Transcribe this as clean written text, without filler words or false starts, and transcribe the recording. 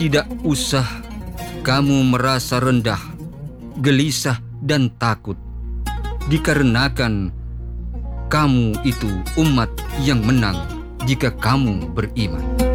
Tidak usah kamu merasa rendah, gelisah dan takut, dikarenakan kamu itu umat yang menang jika kamu beriman.